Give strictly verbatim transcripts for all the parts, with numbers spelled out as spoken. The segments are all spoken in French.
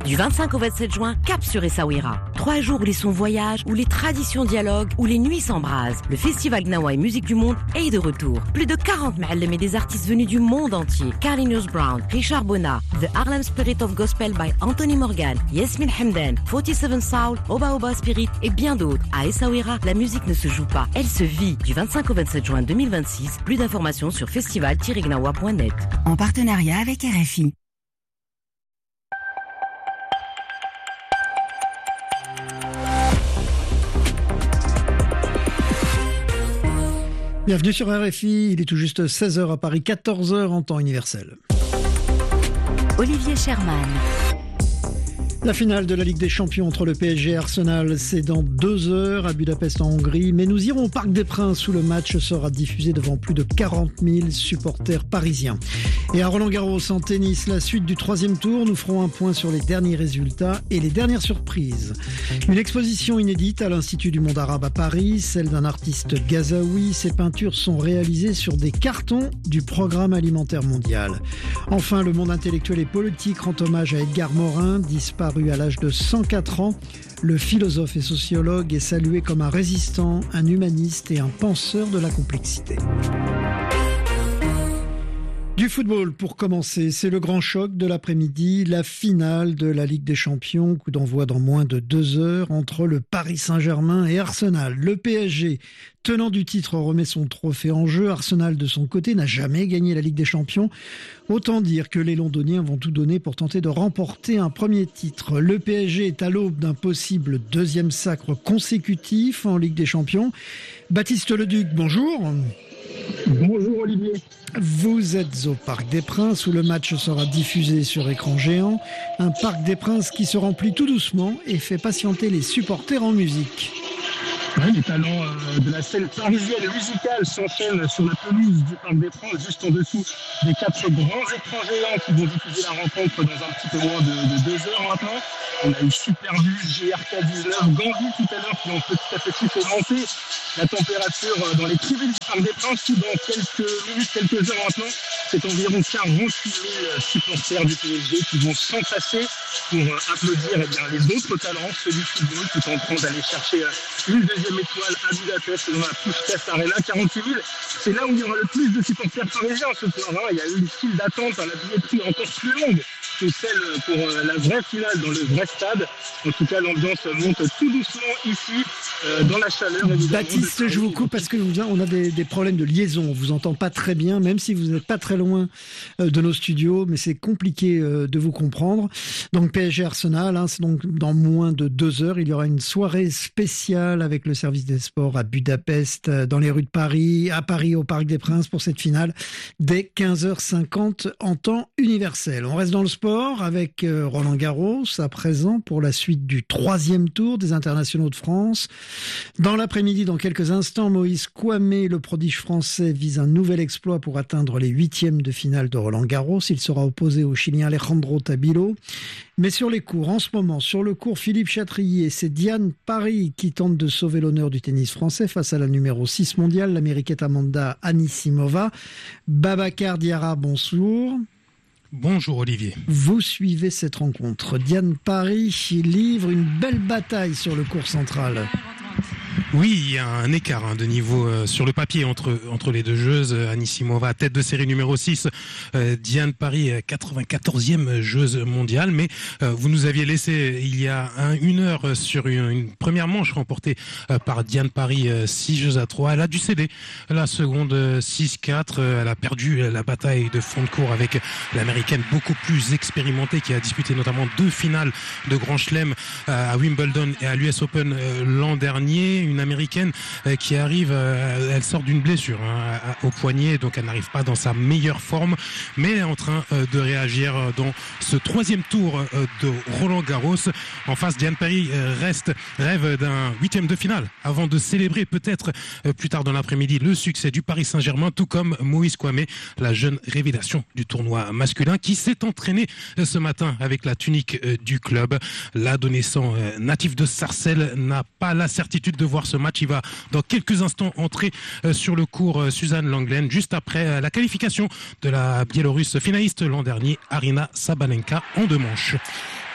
Du vingt-cinq au vingt-sept juin, cap sur Essaouira. Trois jours où les sons voyagent, où les traditions dialoguent, où les nuits s'embrasent. Le festival Gnawa et Musique du Monde est de retour. Plus de quarante ma'allem et des artistes venus du monde entier. Carlinhos Brown, Richard Bona, The Harlem Spirit of Gospel by Anthony Morgan, Yasmine Hamdan, quarante-sept Soul, Oba Oba Spirit et bien d'autres. À Essaouira, la musique ne se joue pas, elle se vit. Du vingt-cinq au vingt-sept juin deux mille vingt-six, plus d'informations sur festival tiret gnawa point net. En partenariat avec R F I. Bienvenue sur R F I, il est tout juste seize heures à Paris, quatorze heures en temps universel. Olivier Sherman. La finale de la Ligue des Champions entre le P S G et Arsenal, c'est dans deux heures à Budapest en Hongrie. Mais nous irons au Parc des Princes où le match sera diffusé devant plus de quarante mille supporters parisiens. Et à Roland-Garros en tennis, la suite du troisième tour, nous ferons un point sur les derniers résultats et les dernières surprises. Une exposition inédite à l'Institut du Monde Arabe à Paris, celle d'un artiste gazaoui. Ses peintures sont réalisées sur des cartons du Programme alimentaire mondial. Enfin, le monde intellectuel et politique rend hommage à Edgar Morin, disparu à l'âge de cent quatre ans. Le philosophe et sociologue est salué comme un résistant, un humaniste et un penseur de la complexité. Du football pour commencer, c'est le grand choc de l'après-midi, la finale de la Ligue des Champions, coup d'envoi dans moins de deux heures entre le Paris Saint-Germain et Arsenal. Le P S G, tenant du titre, remet son trophée en jeu. Arsenal, de son côté, n'a jamais gagné la Ligue des Champions. Autant dire que les Londoniens vont tout donner pour tenter de remporter un premier titre. Le P S G est à l'aube d'un possible deuxième sacre consécutif en Ligue des Champions. Baptiste Leduc, bonjour. Bonjour Olivier. Vous êtes au Parc des Princes où le match sera diffusé sur écran géant. Un Parc des Princes qui se remplit tout doucement et fait patienter les supporters en musique. Oui, les talents euh, de la scène parisienne musicale s'enchaînent sur la pelouse du Parc des Princes, juste en dessous des quatre grands écrans géants qui vont diffuser la rencontre dans un petit peu moins de, de deux heures maintenant. On a eu Superbus, G R K dix-neuf, Gandhi tout à l'heure qui ont petit à petit fait monter la température dans les tribunes du Parc des Princes où dans quelques minutes, quelques heures maintenant, c'est environ quarante-huit mille supporters du P S G qui vont s'entasser pour applaudir eh bien, les autres talents, ceux du football, tout en train d'aller chercher une deuxième étoile à Budapest dans la Puskás Arena. quarante-huit mille, c'est là où il y aura le plus de supporters parisiens ce soir. Hein. Il y a eu une file d'attente à la billetterie encore plus longue que celle pour la vraie finale dans le vrai stade. En tout cas, l'ambiance monte tout doucement ici, euh, dans la chaleur. Baptiste, je vous coupe parce que on a des, des problèmes de liaison. On vous entend pas très bien, même si vous n'êtes pas très loin euh, de nos studios, mais c'est compliqué euh, de vous comprendre. Donc P S G Arsenal, hein, c'est donc dans moins de deux heures. Il y aura une soirée spéciale avec le service des sports à Budapest, euh, dans les rues de Paris, à Paris au Parc des Princes pour cette finale dès quinze heures cinquante en temps universel. On reste dans le sport avec euh, Roland Garros à présent pour la suite du troisième tour des internationaux de France. Dans l'après-midi, dans quelques instants, Moïse Kouamé, le prodige français, vise un nouvel exploit pour atteindre les huitièmes de finale de Roland Garros. Il sera opposé au Chilien Alejandro Tabilo. Mais sur les cours, en ce moment, sur le cours Philippe Chatrier, c'est Diane Parry qui tente de sauver l'honneur du tennis français face à la numéro six mondiale, l'américaine Amanda Anisimova. Babacar Diarra, bonjour. Bonjour Olivier. Vous suivez cette rencontre. Diane Parry livre une belle bataille sur le court central. Oui, il y a un écart hein, de niveau euh, sur le papier entre entre les deux joueuses. Anisimova, tête de série numéro six, euh, Diane Parry, quatre-vingt-quatorzième joueuse mondiale. Mais euh, vous nous aviez laissé il y a un, une heure sur une, une première manche remportée euh, par Diane Parry, euh, six jeux à trois. Elle a dû céder la seconde euh, six quatre. Euh, elle a perdu la bataille de fond de cours avec l'américaine beaucoup plus expérimentée qui a disputé notamment deux finales de Grand Chelem euh, à Wimbledon et à l'U S Open euh, l'an dernier. Une américaine euh, qui arrive, euh, elle sort d'une blessure hein, au poignet, donc elle n'arrive pas dans sa meilleure forme, mais elle est en train euh, de réagir euh, dans ce troisième tour euh, de Roland Garros. En face, Diane Parry euh, reste rêve d'un huitième de finale avant de célébrer peut-être euh, plus tard dans l'après-midi le succès du Paris Saint-Germain, tout comme Moïse Kouamé, la jeune révélation du tournoi masculin qui s'est entraîné euh, ce matin avec la tunique euh, du club. L'adolescent euh, natif de Sarcelles n'a pas la certitude de voir ce match. Il va dans quelques instants entrer euh, sur le court euh, Suzanne Lenglen juste après euh, la qualification de la Biélorusse finaliste l'an dernier, Arina Sabalenka, en deux manches.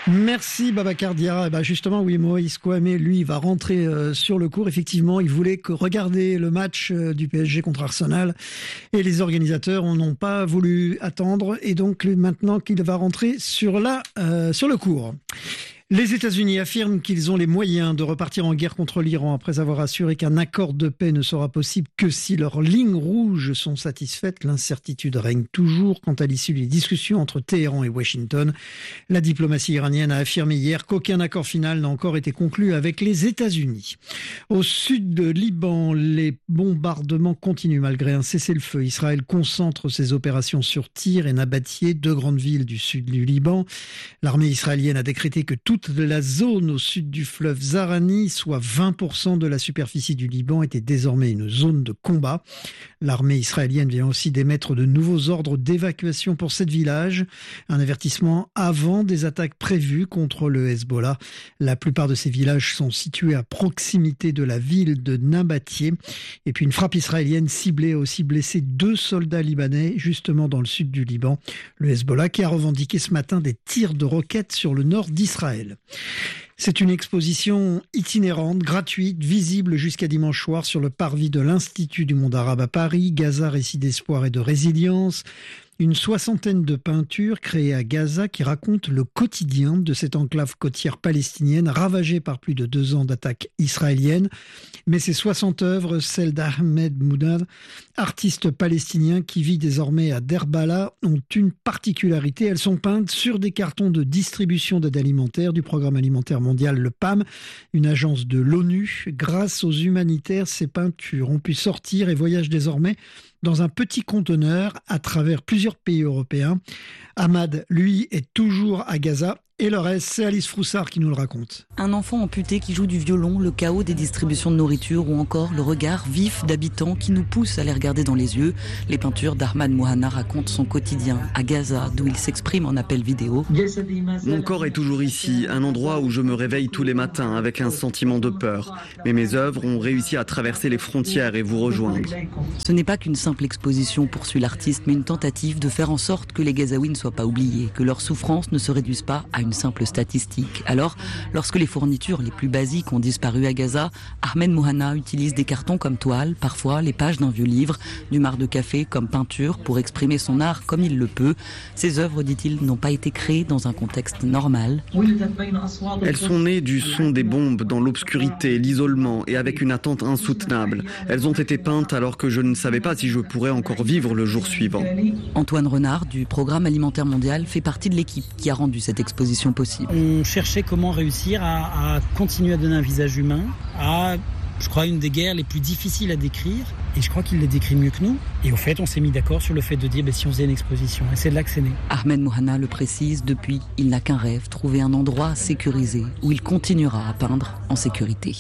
Merci Babacar Diarra. Eh ben justement, oui, Moïse Kouamé, lui, va rentrer euh, sur le court. Effectivement, il voulait que regarder le match euh, du P S G contre Arsenal et les organisateurs n'ont pas voulu attendre et donc maintenant qu'il va rentrer sur la euh, sur le court. Les États-Unis affirment qu'ils ont les moyens de repartir en guerre contre l'Iran après avoir assuré qu'un accord de paix ne sera possible que si leurs lignes rouges sont satisfaites. L'incertitude règne toujours quant à l'issue des discussions entre Téhéran et Washington. La diplomatie iranienne a affirmé hier qu'aucun accord final n'a encore été conclu avec les États-Unis. Au sud de Liban, les bombardements continuent malgré un cessez-le-feu. Israël concentre ses opérations sur Tyr et Nabatieh, deux grandes villes du sud du Liban. L'armée israélienne a décrété que toute la zone au sud du fleuve Zahrani, soit vingt pour cent de la superficie du Liban, était désormais une zone de combat. L'armée israélienne vient aussi d'émettre de nouveaux ordres d'évacuation pour sept villages. Un avertissement avant des attaques prévues contre le Hezbollah. La plupart de ces villages sont situés à proximité de la ville de Nabatieh. Et puis une frappe israélienne ciblée a aussi blessé deux soldats libanais, justement dans le sud du Liban. Le Hezbollah qui a revendiqué ce matin des tirs de roquettes sur le nord d'Israël. C'est une exposition itinérante, gratuite, visible jusqu'à dimanche soir sur le parvis de l'Institut du monde arabe à Paris. Gaza, récit d'espoir et de résilience. Une soixantaine de peintures créées à Gaza qui racontent le quotidien de cette enclave côtière palestinienne ravagée par plus de deux ans d'attaques israéliennes. Mais ces soixante œuvres, celles d'Ahmed Moudad, artiste palestinien qui vit désormais à Derbala, ont une particularité. Elles sont peintes sur des cartons de distribution d'aide alimentaire du Programme alimentaire mondial, le P A M, une agence de l'ONU. Grâce aux humanitaires, ces peintures ont pu sortir et voyagent désormais dans un petit conteneur à travers plusieurs pays européens. Ahmad, lui, est toujours à Gaza. Et le reste, c'est Alice Froussard qui nous le raconte. Un enfant amputé qui joue du violon, le chaos des distributions de nourriture ou encore le regard vif d'habitants qui nous pousse à les regarder dans les yeux. Les peintures d'Ahmad Mouhana racontent son quotidien à Gaza, d'où il s'exprime en appel vidéo. Mon corps est toujours ici, un endroit où je me réveille tous les matins avec un sentiment de peur. Mais mes œuvres ont réussi à traverser les frontières et vous rejoindre. Ce n'est pas qu'une simple exposition, poursuit l'artiste, mais une tentative de faire en sorte que les Gazaouis ne soient pas oubliés, que leurs souffrances ne se réduisent pas à une simple statistique. Alors, lorsque les fournitures les plus basiques ont disparu à Gaza, Ahmed Mouhana utilise des cartons comme toile, parfois les pages d'un vieux livre, du marc de café comme peinture pour exprimer son art comme il le peut. Ces œuvres, dit-il, n'ont pas été créées dans un contexte normal. Elles sont nées du son des bombes, dans l'obscurité, l'isolement et avec une attente insoutenable. Elles ont été peintes alors que je ne savais pas si je pourrais encore vivre le jour suivant. Antoine Renard, du Programme alimentaire mondial, fait partie de l'équipe qui a rendu cette exposition possible. On cherchait comment réussir à, à continuer à donner un visage humain à, je crois, une des guerres les plus difficiles à décrire. Et je crois qu'il les décrit mieux que nous. Et au fait, on s'est mis d'accord sur le fait de dire, ben, si on faisait une exposition. Et c'est de là que c'est né. Ahmed Mouhana le précise, depuis, il n'a qu'un rêve, trouver un endroit sécurisé où il continuera à peindre en sécurité.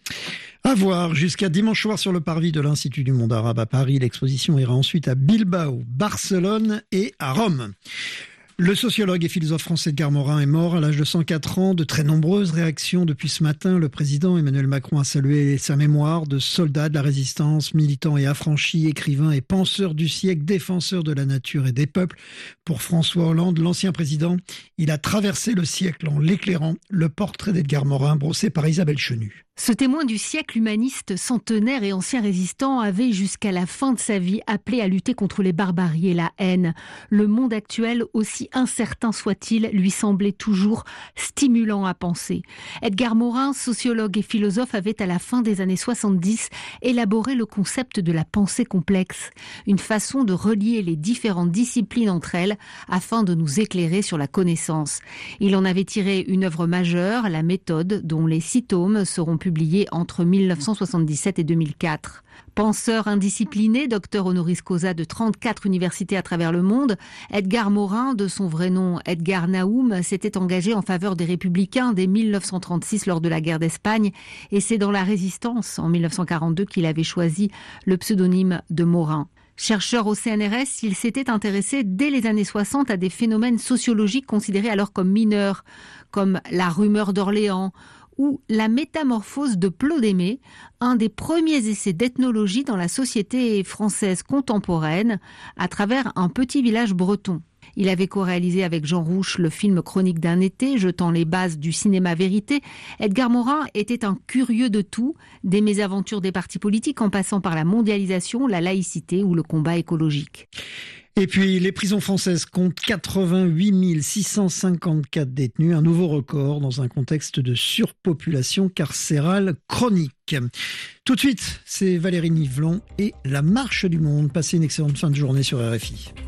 À voir jusqu'à dimanche soir sur le parvis de l'Institut du monde arabe à Paris. L'exposition ira ensuite à Bilbao, Barcelone et à Rome. Le sociologue et philosophe français Edgar Morin est mort à l'âge de cent quatre ans. De très nombreuses réactions depuis ce matin. Le président Emmanuel Macron a salué sa mémoire de soldat de la résistance, militant et affranchi, écrivain et penseur du siècle, défenseur de la nature et des peuples. Pour François Hollande, l'ancien président, il a traversé le siècle en l'éclairant. Le portrait d'Edgar Morin, brossé par Isabelle Chenu. Ce témoin du siècle humaniste, centenaire et ancien résistant avait jusqu'à la fin de sa vie appelé à lutter contre les barbaries et la haine. Le monde actuel, aussi incertain soit-il, lui semblait toujours stimulant à penser. Edgar Morin, sociologue et philosophe, avait à la fin des années soixante-dix élaboré le concept de la pensée complexe, une façon de relier les différentes disciplines entre elles afin de nous éclairer sur la connaissance. Il en avait tiré une œuvre majeure, La méthode, dont les six tomes seront publiés publié entre mille neuf cent soixante-dix-sept et deux mille quatre. Penseur indiscipliné, docteur honoris causa de trente-quatre universités à travers le monde, Edgar Morin, de son vrai nom Edgar Naoum, s'était engagé en faveur des Républicains dès mille neuf cent trente-six lors de la guerre d'Espagne, et c'est dans la Résistance, en mille neuf cent quarante-deux, qu'il avait choisi le pseudonyme de Morin. Chercheur au C N R S, il s'était intéressé dès les années soixante à des phénomènes sociologiques considérés alors comme mineurs, comme la rumeur d'Orléans, ou la métamorphose de Plodémée, un des premiers essais d'ethnologie dans la société française contemporaine, à travers un petit village breton. Il avait co-réalisé avec Jean Rouch le film Chronique d'un été, jetant les bases du cinéma vérité. Edgar Morin était un curieux de tout, des mésaventures des partis politiques en passant par la mondialisation, la laïcité ou le combat écologique. Et puis, les prisons françaises comptent quatre-vingt-huit mille six cent cinquante-quatre détenus, un nouveau record dans un contexte de surpopulation carcérale chronique. Tout de suite, c'est Valérie Nivelon et La Marche du Monde. Passez une excellente fin de journée sur R F I.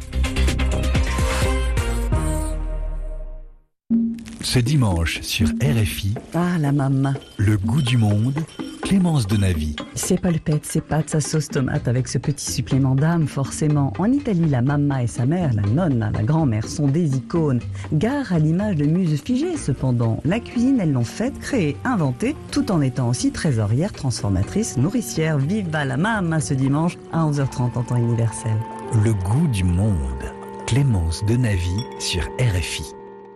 Ce dimanche sur R F I, ah la maman, le goût du monde, Clémence Donavi. C'est polpette, c'est pâtes, sa sauce tomate avec ce petit supplément d'âme forcément. En Italie, la mamma et sa mère, la nonna, la grand-mère sont des icônes. Gare à l'image de muses figées cependant. La cuisine, elles l'ont faite, créée, inventée, tout en étant aussi trésorière, transformatrice, nourricière. Viva la mamma ce dimanche à onze heures trente en temps universel. Le goût du monde, Clémence Donavi sur R F I.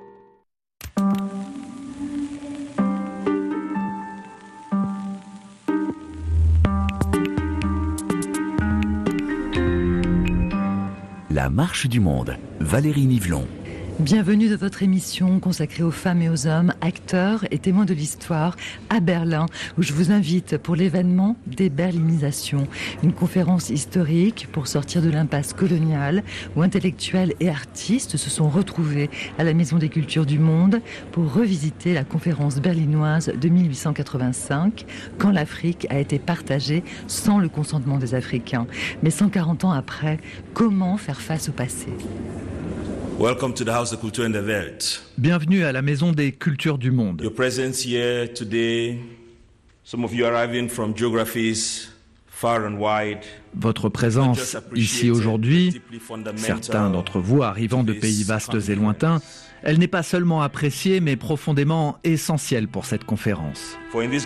La Marche du Monde, Valérie Nivelon. Bienvenue dans votre émission consacrée aux femmes et aux hommes, acteurs et témoins de l'histoire à Berlin, où je vous invite pour l'événement Déberlinisation, une conférence historique pour sortir de l'impasse coloniale, où intellectuels et artistes se sont retrouvés à la Maison des Cultures du Monde pour revisiter la conférence berlinoise de mille huit cent quatre-vingt-cinq, quand l'Afrique a été partagée sans le consentement des Africains. Mais cent quarante ans après, comment faire face au passé ? Welcome to the House of Culture in the Welt. Bienvenue à la Maison des Cultures du Monde. Your presence here today, some of you arriving from geographies far and wide. Votre présence ici aujourd'hui, certains d'entre vous arrivant de pays vastes et lointains, elle n'est pas seulement appréciée, mais profondément essentielle pour cette conférence.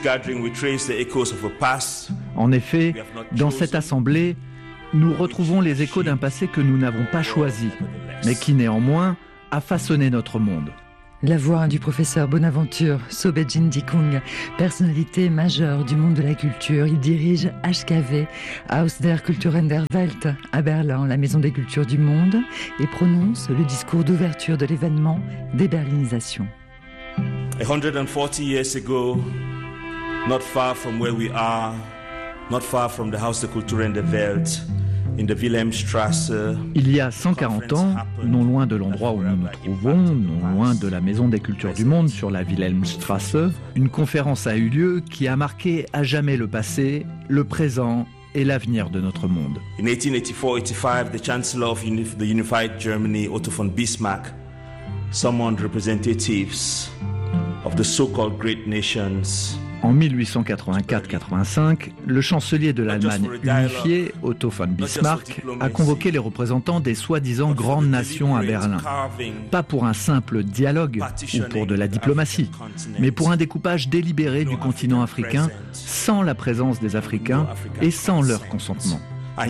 En effet, dans cette assemblée, nous retrouvons les échos d'un passé que nous n'avons pas choisi, mais qui néanmoins a façonné notre monde. La voix du professeur Bonaventure Sobejin Dikung, personnalité majeure du monde de la culture. Il dirige H K W, Haus der Kulturen der Welt, à Berlin, la maison des cultures du monde, et prononce le discours d'ouverture de l'événement Déberlinisation. one hundred forty years ago, not far from where we are, not far from the Haus der Kulturen der Welt, in the Wilhelmstrasse. Il y a cent quarante ans, non loin de l'endroit où nous nous trouvons, non loin de la Maison des Cultures du Monde sur la Wilhelmstrasse, une conférence a eu lieu qui a marqué à jamais le passé, le présent et l'avenir de notre monde. In eighteen eighty-four eighty-five, the Chancellor of the Unified Germany, Otto von Bismarck, summoned representatives of the so-called great nations. En mille huit cent quatre-vingt-quatre quatre-vingt-cinq, le chancelier de l'Allemagne unifiée, Otto von Bismarck, a convoqué les représentants des soi-disant grandes nations à Berlin. Pas pour un simple dialogue ou pour de la diplomatie, mais pour un découpage délibéré du continent africain sans la présence des Africains et sans leur consentement.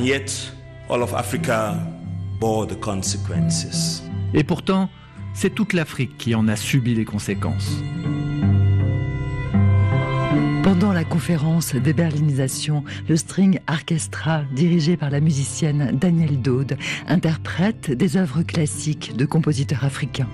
Et pourtant, c'est toute l'Afrique qui en a subi les conséquences. Pendant la conférence Déberlinisation, le String Orchestra, dirigé par la musicienne Danielle Dode, interprète des œuvres classiques de compositeurs africains.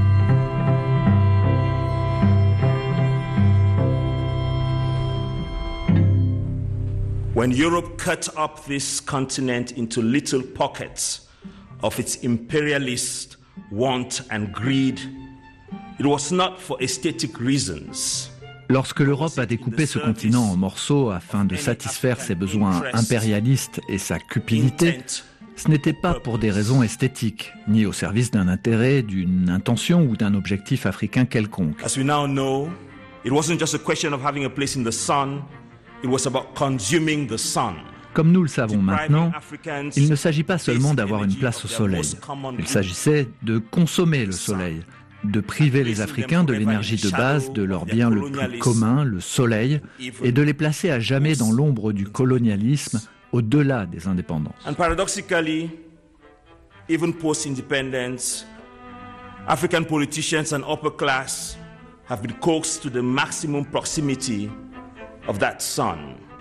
When Europe cut up this continent into little pockets of its imperialist want and greed, it was not for aesthetic reasons. Lorsque l'Europe a découpé ce continent en morceaux afin de satisfaire ses besoins impérialistes et sa cupidité, ce n'était pas pour des raisons esthétiques, ni au service d'un intérêt, d'une intention ou d'un objectif africain quelconque. As we now know, it wasn't just a question of having a place in the sun, it was about consuming the sun. Comme nous le savons maintenant, il ne s'agit pas seulement d'avoir une place au soleil. Il s'agissait de consommer le soleil, de priver les Africains de l'énergie de base de leur bien le plus commun, le soleil, et de les placer à jamais dans l'ombre du colonialisme au-delà des indépendances. And paradoxically, even post-independence, African politicians and upper class have been coaxed to the maximum proximity of that sun.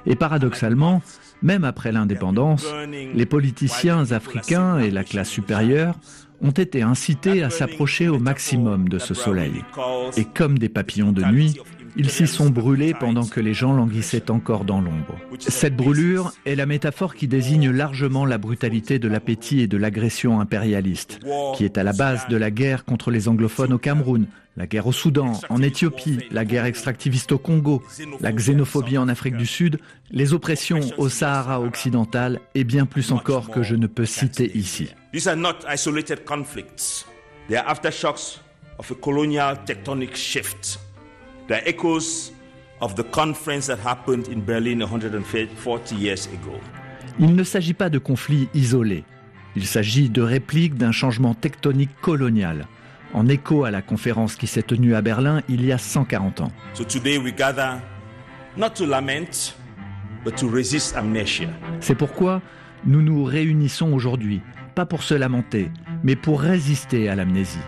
Et paradoxalement, même après l'indépendance, les politiciens africains et la classe supérieure ont été incités à s'approcher au maximum de ce soleil. Et comme des papillons de nuit, ils s'y sont brûlés pendant que les gens languissaient encore dans l'ombre. Cette brûlure est la métaphore qui désigne largement la brutalité de l'appétit et de l'agression impérialiste, qui est à la base de la guerre contre les anglophones au Cameroun, la guerre au Soudan, en Éthiopie, la guerre extractiviste au Congo, la xénophobie en Afrique du Sud, les oppressions au Sahara occidental et bien plus encore que je ne peux citer ici. These are not isolated conflicts. They are aftershocks of a colonial tectonic shift. They are echoes of the conference that happened in Berlin one hundred forty years ago. Il ne s'agit pas de conflits isolés. Il s'agit de répliques d'un changement tectonique colonial, en écho à la conférence qui s'est tenue à Berlin il y a cent quarante ans. So today we gather not to lament, but to resist amnesia. C'est pourquoi nous nous réunissons aujourd'hui, pas pour se lamenter, mais pour résister à l'amnésie.